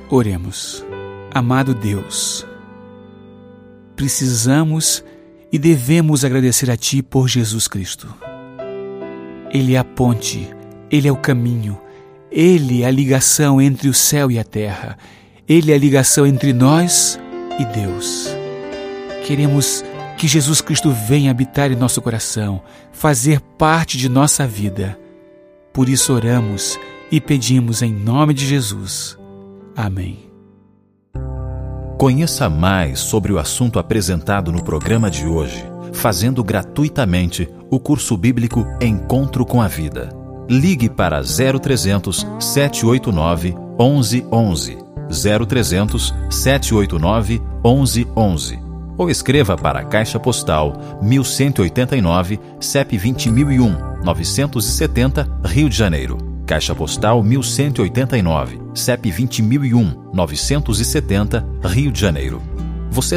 Oremos. Amado Deus, precisamos e devemos agradecer a Ti por Jesus Cristo. Ele é a ponte, Ele é o caminho, Ele é a ligação entre o céu e a terra, Ele é a ligação entre nós e Deus. Queremos que Jesus Cristo venha habitar em nosso coração, fazer parte de nossa vida. Por isso oramos e pedimos em nome de Jesus. Amém. Conheça mais sobre o assunto apresentado no programa de hoje, fazendo gratuitamente o curso bíblico Encontro com a Vida. Ligue para 0300 789 1111, 0300 789 1111, ou escreva para a Caixa Postal 1189, CEP 20001, 970, Rio de Janeiro. Caixa Postal 1189, CEP 20001, 970, Rio de Janeiro.